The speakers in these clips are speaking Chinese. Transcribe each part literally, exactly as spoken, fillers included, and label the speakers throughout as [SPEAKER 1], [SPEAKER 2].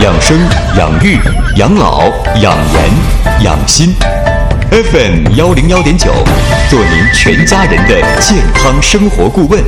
[SPEAKER 1] 养生、养育、养老、养颜、养心。F M 幺零幺点九，做您全家人的健康生活顾问。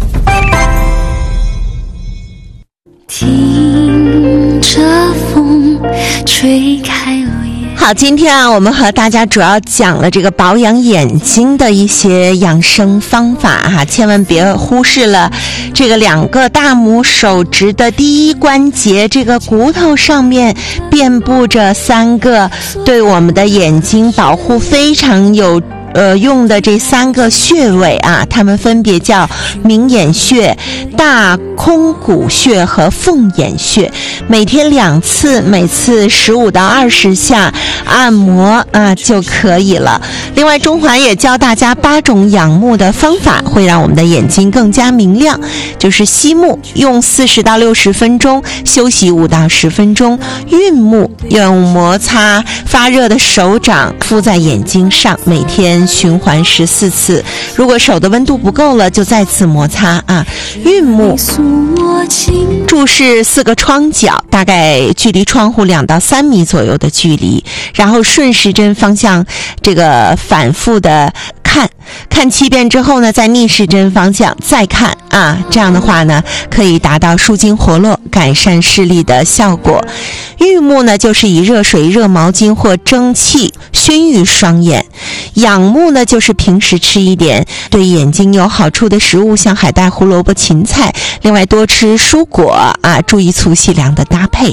[SPEAKER 2] 听着风吹开了叶。
[SPEAKER 3] 好，今天啊，我们和大家主要讲了这个保养眼睛的一些养生方法哈、啊，千万别忽视了这个两个大拇手指的第一关节，这个骨头上面遍布着三个对我们的眼睛保护非常有呃，用的这三个穴位啊，它们分别叫明眼穴、大空骨穴和凤眼穴。每天两次，每次十五到二十下按摩啊就可以了。另外，中华也教大家八种养目的方法，会让我们的眼睛更加明亮。就是吸目，用四十到六十分钟，休息五到十分钟；运目，用摩擦发热的手掌敷在眼睛上，每天循环十四次，如果手的温度不够了，就再次摩擦啊。运目，注视四个窗角，大概距离窗户两到三米左右的距离，然后顺时针方向这个反复的看看七遍之后呢，再逆时针方向再看啊，这样的话呢，可以达到舒筋活络、改善视力的效果。浴目呢，就是以热水、热毛巾或蒸汽熏浴双眼。养目呢，就是平时吃一点对眼睛有好处的食物，像海带、胡萝卜、芹菜，另外多吃蔬果啊，注意粗细粮的搭配。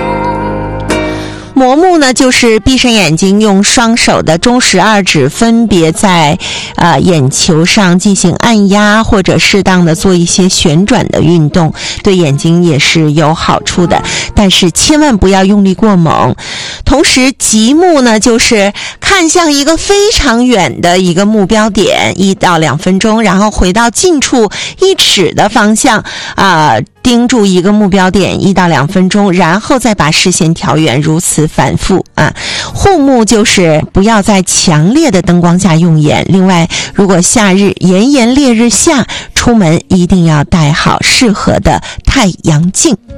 [SPEAKER 3] 摩目呢，就是闭上眼睛，用双手的中食二指分别在呃眼球上进行按压，或者适当的做一些旋转的运动，对眼睛也是有好处的，但是千万不要用力过猛。同时极目呢，就是看向一个非常远的一个目标点一到两分钟，然后回到近处一尺的方向啊、呃盯住一个目标点一到两分钟，然后再把视线调远，如此反复啊。护目就是不要在强烈的灯光下用眼，另外如果夏日炎炎烈日下出门，一定要戴好适合的太阳镜。